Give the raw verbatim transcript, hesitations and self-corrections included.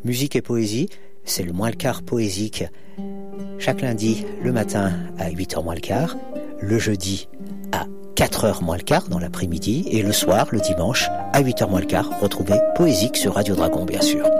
Musique et poésie, c'est le moins le quart poésique. Chaque lundi, le matin à huit heures moins le quart, le jeudi à quatre heures moins le quart dans l'après-midi et le soir, le dimanche, à huit heures moins le quart, retrouvez Poésique sur Radio Dragon, bien sûr.